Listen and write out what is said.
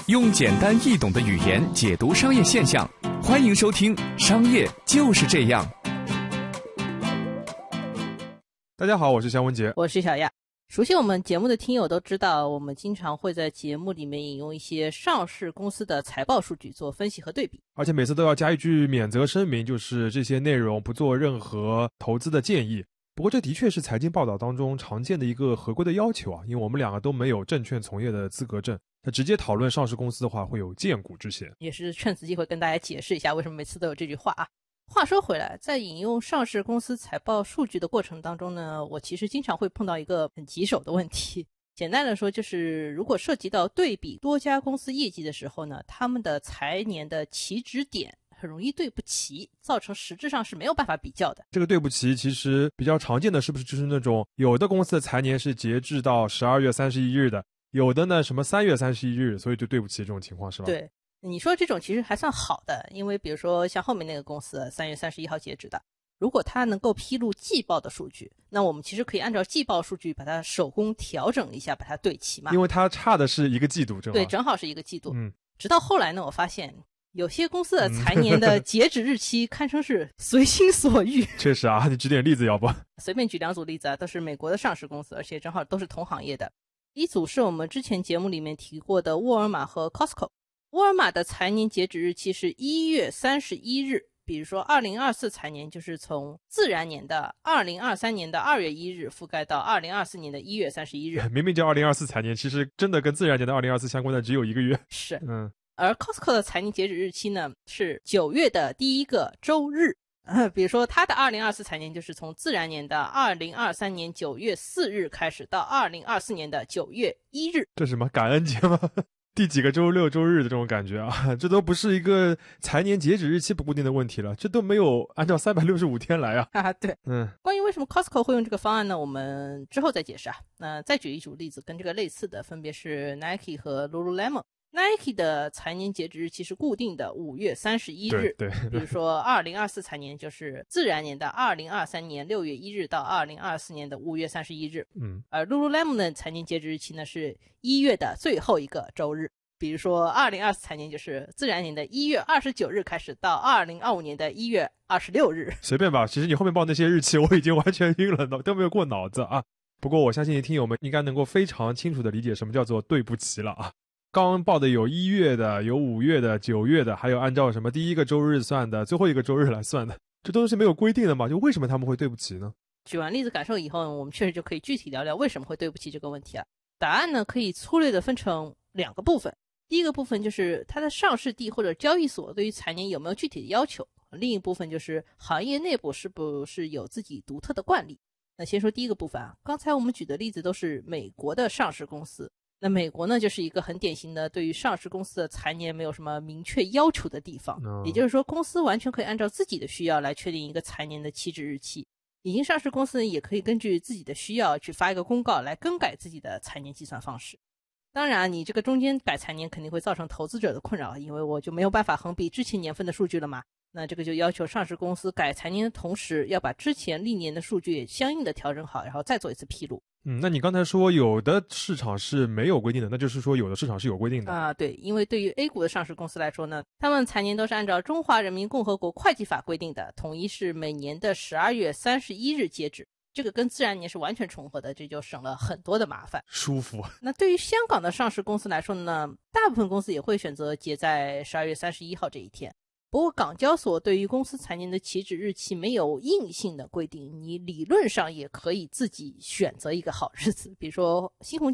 用简单易懂的语言解读商业现象，欢迎收听《商业就是这样》。 大家好，我是肖文杰， 我是小亚。熟悉我们节目的听友都知道，我们经常会在节目里面引用一些上市公司的财报数据做分析和对比， 而且每次都要加一句免责声明，就是这些内容不做任何投资的建议。不过这的确是财经报道当中常见的一个合规的要求啊，因为我们两个都没有证券从业的资格证，那直接讨论上市公司的话会有见古之嫌。 也是趁此机会跟大家解释一下为什么每次都有这句话啊。话说回来，在引用上市公司财报数据的过程当中呢，我其实经常会碰到一个很棘手的问题。简单的说，就是如果涉及到对比多家公司业绩的时候呢，他们的财年的起止点很容易对不齐，造成实质上是没有办法比较的。 这个对不齐其实比较常见的是不是就是那种有的公司的财年是截至到12月31日的，有的呢什么3月31日，所以就对不齐这种情况是吧？ 对，你说这种其实还算好的，因为比如说像后面那个公司3月31号截止的，如果它能够披露季报的数据，那我们其实可以按照季报数据把它手工调整一下，把它对齐嘛。 因为它差的是一个季度，正好。 对，正好是一个季度。直到后来呢，我发现有些公司的财年的截止日期堪称是随心所欲。 确实啊，你举点例子要不？ 随便举两组例子啊，都是美国的上市公司，而且正好都是同行业的。一组是我们之前节目里面提过的沃尔玛和 Costco。沃尔玛的财年截止日期是1月31日，比如说2024财年就是从自然年的2023年的2月1日覆盖到2024年的1月31日。 明明叫2024财年，其实真的跟自然年的2024相关的只有一个月。 是，而 Costco 的财年截止日期呢是9月的第一个周日。比如说它的2024财年就是从自然年的2023年9月4日开始到2024年的9月1日。 这是什么感恩节吗？第几个周六周日的这种感觉啊，这都不是一个财年截止日期不固定的问题了，这都没有按照365天来啊。 对，关于为什么 Costco 会用这个方案呢，我们之后再解释啊。那再举一组例子跟这个类似的，分别是 Nike 和 Lululemon。Nike 的财年截止日期是固定的5月31日， 对， 比如说2024财年就是自然年的2023年6月1日到2024年的5月31日。而 Lululemon 的财年截止日期呢是1月的最后一个周日，比如说2024财年就是自然年的1月29日开始到2025年的1月26日。 随便吧，其实你后面报那些日期我已经完全晕了，都没有过脑子啊。不过我相信听友们应该能够非常清楚的理解什么叫做对不齐了啊。刚刚报的有1月的，有5月的，9月的，还有按照什么第一个周日算的，最后一个周日来算的，这都是没有规定的嘛，就为什么他们会对不齐呢？ 举完例子感受以后，我们确实就可以具体聊聊为什么会对不起这个问题了。答案呢可以粗略的分成2个部分。第一个部分就是它的上市地或者交易所对于财年有没有具体的要求，另一部分就是行业内部是不是有自己独特的惯例。那先说第一个部分啊，刚才我们举的例子都是美国的上市公司。那美国呢就是一个很典型的对于上市公司的财年没有什么明确要求的地方，也就是说公司完全可以按照自己的需要来确定一个财年的起止日期。已经上市公司也可以根据自己的需要去发一个公告来更改自己的财年计算方式。当然你这个中间改财年肯定会造成投资者的困扰，因为我就没有办法横比之前年份的数据了嘛。那这个就要求上市公司改财年的同时要把之前历年的数据也相应的调整好，然后再做一次披露。 那你刚才说有的市场是没有规定的，那就是说有的市场是有规定的对，因为对于 A 股的上市公司来说呢，他们财年都是按照中华人民共和国会计法规定的，统一是每年的12月31日截止，这个跟自然年是完全重合的，这就省了很多的麻烦， 舒服。 那对于香港的上市公司来说呢，大部分公司也会选择结在12月31号这一天。不过港交所对于公司财年的起止日期没有硬性的规定，你理论上也可以自己选择一个好日子，比如说新鸿